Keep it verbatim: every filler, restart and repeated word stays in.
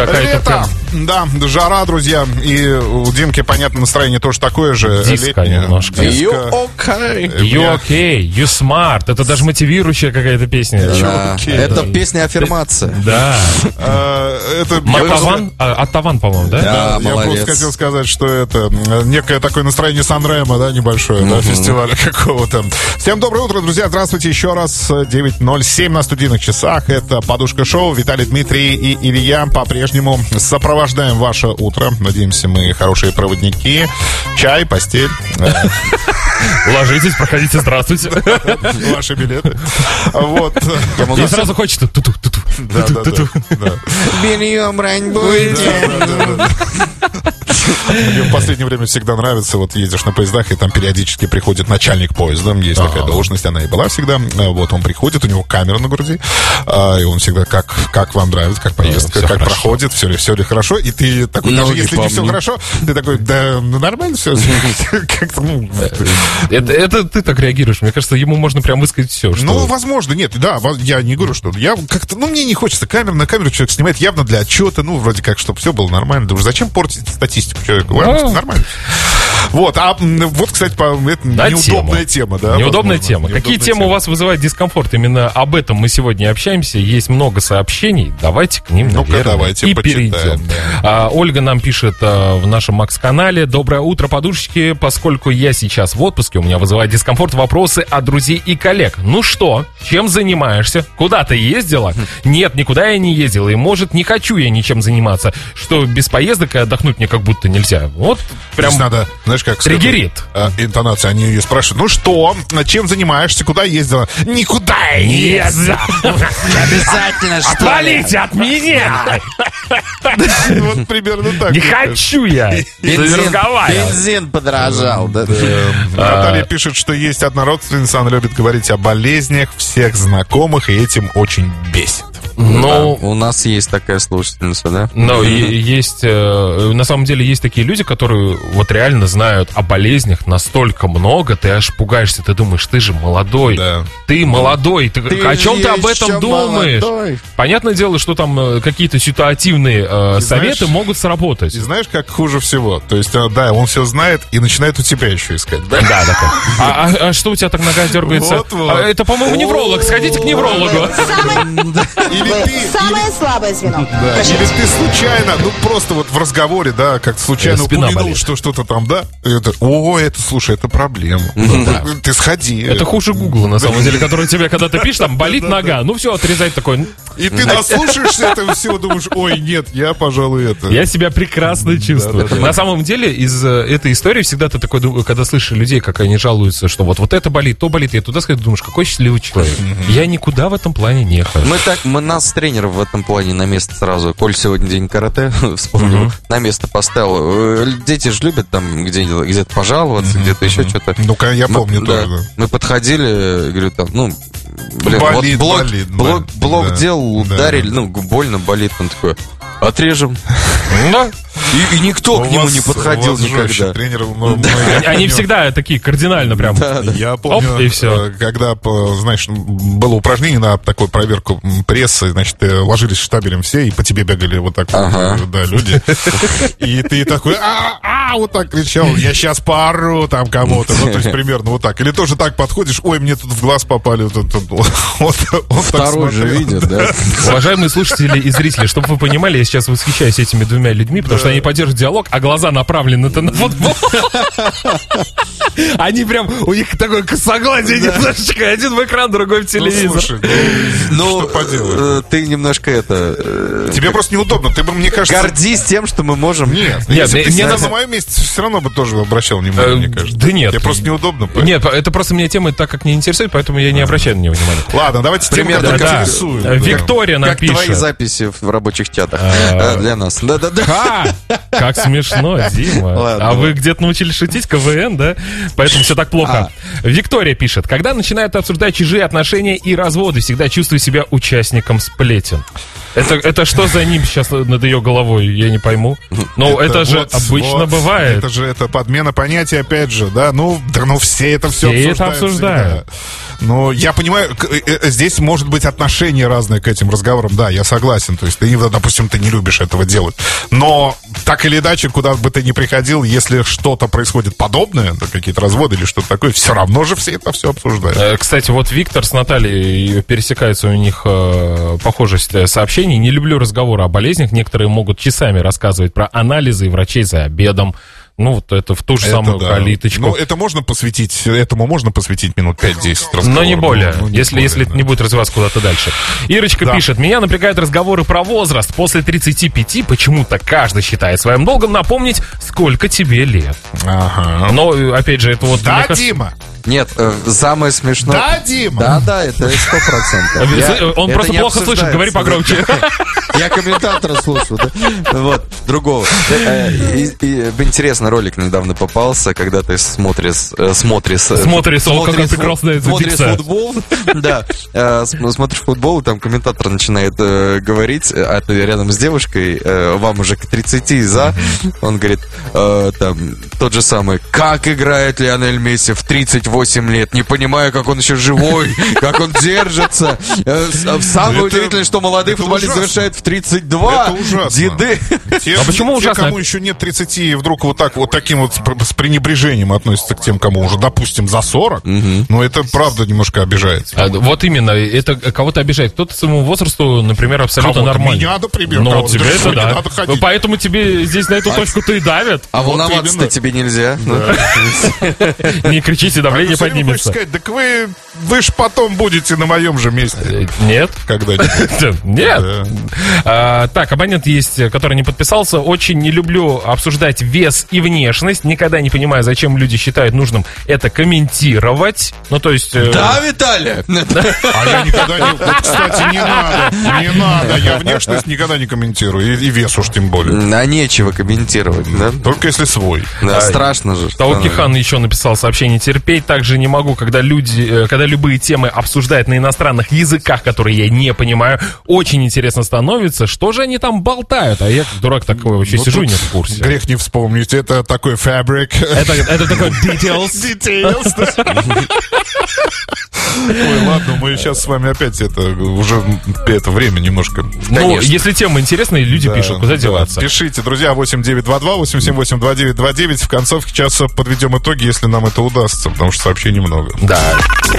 Лето, да, жара, друзья. И у Димки, понятно, настроение тоже такое же. Диско немножко. You okay. You okay, you smart. Это даже мотивирующая какая-то песня. Да. Okay. Это песня аффирмация. Да. Это Атаван, Атаван, по-моему, да? Да, я молодец. просто хотел сказать, что это некое такое настроение Сан-Ремо, да, небольшое, да, фестиваля какого-то. Всем доброе утро, друзья. Здравствуйте еще раз. девять ноль семь на студийных часах. Это Подушка шоу. Виталий, Дмитрий и Илья по-прежнему сопровождаем ваше утро. Надеемся, мы хорошие проводники. Чай, постель. Ложитесь, проходите, здравствуйте. Ваши билеты. Вот. И сразу хочется ту-ту-ту-ту. Бельем рань будете. Мне в последнее время всегда нравится, вот едешь на поездах, и там периодически приходит начальник поезда, есть А-а-а. такая должность, она и была всегда. Вот он приходит, у него камера на груди, и он всегда, как, как вам нравится, как поездка, как хорошо. проходит, все ли, все ли хорошо, и ты такой, даже если не все хорошо, ты такой, да, ну нормально все. это, это ты так реагируешь, мне кажется, ему можно прям высказать все. Что... Ну, возможно, нет, да, я не говорю, что я как-то, ну, мне не хочется, камеру на камеру человек снимает явно для отчета, ну, вроде как, чтобы все было нормально, да уж зачем портить статистику человеку, ладно, нормально. Вот, а вот, кстати, это да, неудобная тема, тема да? Неудобная возможно. тема. Какие темы тема. у вас вызывают дискомфорт? Именно об этом мы сегодня общаемся. Есть много сообщений. Давайте к ним, наверное, ну-ка, давайте и почитаем, перейдем. Да. А, Ольга нам пишет а, в нашем Макс-канале. Доброе утро, подушечки. Поскольку я сейчас в отпуске, у меня вызывает дискомфорт вопросы от друзей и коллег. Ну что, чем занимаешься? Куда ты ездила? Нет, никуда я не ездила. И, может, не хочу я ничем заниматься. Что, без поездок и отдохнуть мне как будто нельзя. Вот прям здесь надо, знаешь, как триггерит. А, интонация, они ее спрашивают, ну что, чем занимаешься, куда ездила? Никуда я не ездила. Обязательно, что отвалите от меня! Вот примерно так. Не хочу я бензин подорожал. Наталья пишет, что есть одна родственница, она любит говорить о болезнях всех знакомых, и этим очень бесит. Ну, да, у нас есть такая слушательница, да? Но есть, э, на самом деле, есть такие люди, которые вот реально знают о болезнях настолько много, ты аж пугаешься, ты думаешь, ты же молодой, да. ты молодой, ты, ты о чем ты об этом думаешь? Молодой. Понятное дело, что там какие-то ситуативные э, советы знаешь, могут сработать. И знаешь, как хуже всего? То есть, да, он все знает и начинает у тебя еще искать. Да, да, да. А, а, а что у тебя так нога дергается? Вот, вот. А, это, по-моему, невролог. Сходите к неврологу. Или ты, самое или, слабое звено. Да, или ты случайно, ну просто вот в разговоре, да, как случайно упомянул, что что-то там, да, это, о, это, слушай, это проблема. Да. Ты сходи. Это хуже Гугла, на самом деле, который тебе, когда ты пишешь, там, болит нога, ну все, отрезать такой. И ты наслушаешься этого всего, думаешь, ой, нет, я, пожалуй, это. Я себя прекрасно чувствую. На самом деле, из этой истории всегда ты такой, когда слышишь людей, как они жалуются, что вот вот это болит, то болит, я туда сказать, думаешь, какой счастливый человек. Я никуда в этом плане не хожу. Мы так, мы нас тренеров в этом плане на место сразу. Коль сегодня день карате, вспомнил, uh-huh. на место поставил. Дети же любят там где-то, где-то пожаловаться, uh-huh. где-то еще что-то. Ну-ка, я помню мы, тоже. Да. Мы подходили, говорю, там, ну, блин, болит, вот блок, болит, блок, блок да, делал, ударили, да. ну, больно болит. Он такой, отрежем. Да. И, и никто у к нему вас, не подходил никогда. Тренер, ну, да. мы, Они всегда такие кардинально прям. Да, да. Я помню, Оп, и все. Когда, знаешь, было упражнение на такую проверку прессы, значит, ложились штабелем все, и по тебе бегали вот так ага. вот, да, люди. И ты такой, а-а-а, вот так кричал, я сейчас поору там кому-то. Ну, то есть примерно вот так. Или тоже так подходишь, ой, мне тут в глаз попали. Вот, вот, вот, вот второй же видит, да. Уважаемые слушатели и зрители, чтобы вы понимали, я сейчас восхищаюсь этими двумя людьми, потому что они поддерживают диалог, а глаза направлены-то на футбол. Они прям, у них такое косоглазие немножечко, один в экран, другой в телевизор. Ну, ты немножко это... Тебе просто неудобно, ты бы, мне кажется... Гордись тем, что мы можем... Нет, если бы ты на моем месте все равно бы тоже обращал внимание, мне кажется. Да нет. Тебе просто неудобно. Нет, это просто меня тема так как не интересует, поэтому я не обращаю на него внимания. Ладно, давайте тему, которая интересует. Виктория нам пишет. Как твои записи в рабочих чатах для нас. Да-да-да. Как смешно, Дима. Ладно, а вы где-то научились шутить, КВН, да? Поэтому все так плохо. А. Виктория пишет. Когда начинают обсуждать чужие отношения и разводы, всегда чувствую себя участником сплетен. Это, это что за ним сейчас над ее головой, я не пойму. Ну, это, это же вот, обычно вот, бывает. Это же это подмена понятия, опять же, да? Ну, да, ну все это все все обсуждают. Это обсуждают. Но я понимаю, здесь может быть отношение разное к этим разговорам. Да, я согласен. То есть ты, допустим, ты не любишь этого делать. Но так или иначе, куда бы ты ни приходил, если что-то происходит подобное, да, какие-то разводы или что-то такое, все равно же все это все обсуждают. Кстати, вот Виктор с Натальей, пересекается у них э, похожесть сообщений. Не люблю разговоры о болезнях. Некоторые могут часами рассказывать про анализы и врачей за обедом. Ну, вот это в ту же это самую да. калиточку. Ну, это можно посвятить, этому можно посвятить минут пять-десять разговоров. Но не более, ну, ну, не если, более, если да. это не будет развиваться куда-то дальше. Ирочка да. пишет, меня напрягают разговоры про возраст. После тридцати пяти почему-то каждый считает своим долгом напомнить, сколько тебе лет. Ага. Но, опять же, это вот... Да, Дима! Нет, э, самое смешное... Да, Дима! Да, да, это сто процентов. Он просто плохо слышит, говори погромче. Я комментатора слушаю, да? Вот, другого. Интересный ролик недавно попался, когда ты смотришь... Смотришь... Смотришь, о, как прекрасная эта Смотришь футбол, да. Смотришь футбол, и там комментатор начинает говорить, а ты рядом с девушкой, вам уже к тридцати за, он говорит, там, тот же самый, как играет Лионель Месси в тридцать восемь лет, не понимаю, как он еще живой, как он держится. Самое удивительное, что молодые футболисты завершают в тридцать два. Это ужасно. Деды. Те, а почему те, ужасно? Кому еще нет тридцати, вдруг вот так вот таким вот с пренебрежением относятся к тем, кому уже, допустим, за сорок, угу. но это правда немножко обижает. А, вот именно, это кого-то обижает. Кто-то своему возрасту, например, абсолютно кого-то нормально. Меня, например, но тебе это да. Поэтому тебе здесь на эту точку-то и давят. А волноваться-то тебе нельзя. Не кричите, давление поднимется. Сказать, так вы, вы ж потом будете на моем же месте. Нет. Когда-нибудь. Нет. Да. А, так, абонент есть, который не подписался. Очень не люблю обсуждать вес и внешность. Никогда не понимаю, зачем люди считают нужным это комментировать. Ну, то есть... Да, э... Виталий? А я никогда не... Вот, кстати, не надо. Не надо. Я внешность никогда не комментирую. И, и вес уж тем более. А нечего комментировать, да? Только если свой. Да, а, страшно же. Таукихан еще написал сообщение терпеть. Также не могу, когда люди, когда любые темы обсуждают на иностранных языках, которые я не понимаю. Очень интересно становится, что же они там болтают. А я, дурак такой, вообще ну, сижу и не в курсе. Грех не вспомнить. Это такой fabric. Это, это такой details. Details. Ой, ладно, мы сейчас с вами опять это уже это время немножко. Ну, конечно. Если тема интересная, люди да, пишут, куда да. деваться. Пишите, друзья, восемь девятьсот двадцать два восемь семь восемь два девять два девять. В концовке часа подведем итоги, если нам это удастся, потому что сообщений много. Да.